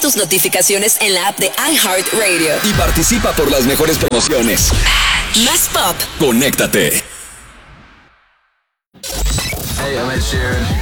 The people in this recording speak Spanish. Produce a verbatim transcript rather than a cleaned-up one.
tus notificaciones en la app de iHeartRadio. Y participa por las mejores promociones. Más pop. Conéctate. Hey, I'm Ed Sheeran.